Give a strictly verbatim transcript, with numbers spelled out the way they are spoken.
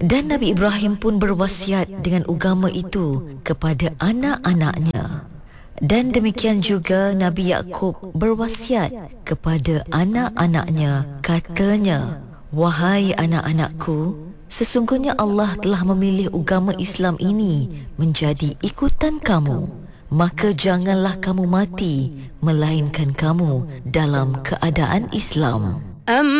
Dan Nabi Ibrahim pun berwasiat dengan agama itu kepada anak-anaknya. Dan demikian juga Nabi Yakub berwasiat kepada anak-anaknya, katanya, "Wahai anak-anakku, sesungguhnya Allah telah memilih agama Islam ini menjadi ikutan kamu. Maka janganlah kamu mati, melainkan kamu dalam keadaan Islam."